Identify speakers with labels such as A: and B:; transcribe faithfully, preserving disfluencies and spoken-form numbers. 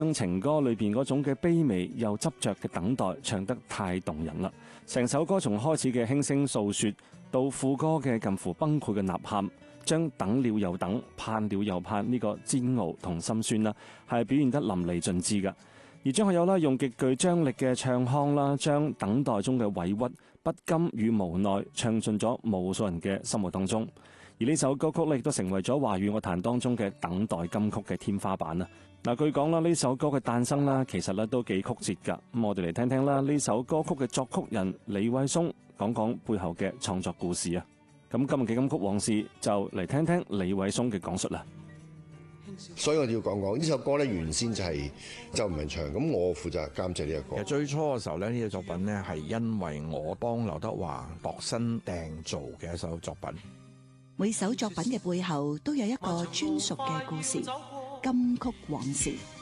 A: 將情歌裏邊嗰種嘅卑微又執着嘅等待唱得太動人啦。成首歌從開始嘅輕聲訴說到副歌嘅近乎崩潰嘅吶喊，將等了又等，盼了又盼呢個煎熬同心酸啦，係表現得淋漓盡致㗎。而張學友啦，用極具張力嘅唱腔啦，將等待中嘅委屈、不甘與無奈唱進咗無數人嘅心目當中。而呢首歌曲咧，亦都成為咗華語樂壇當中嘅等待金曲嘅天花板啦。嗱，據講啦，呢首歌嘅誕生啦，其實咧都幾曲折㗎。咁我哋嚟聽聽啦，呢首歌曲嘅作曲人李偉松講講背後嘅創作故事啊。咁今日嘅金曲往事就嚟聽聽李偉松嘅講述啦。
B: 所以我哋要講講呢首歌咧，原先就係周文唱，咁我負責監製呢個歌。
C: 其實最初嘅時候咧，呢個作品咧係因為我幫劉德華度身訂造嘅一首作品。
D: 每首作品嘅背後都有一個專屬嘅故事，金曲往事。